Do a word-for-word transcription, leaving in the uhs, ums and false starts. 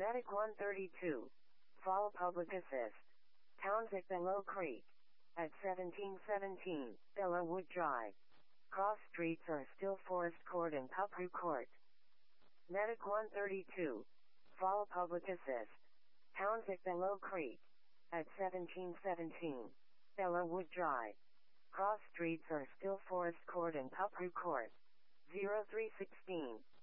Medic one thirty-two. Fall Public Assist. Townsville Bellow Creek. At seventeen seventeen, Bellowood Drive. Cross streets are still Forest Court and Pupru Court. Medic one thirty-two. Fall Public Assist. Townsville Bellow Creek. At seventeen seventeen, Bellowood Drive. Cross streets are still Forest Court and Pupru Court. zero three sixteen.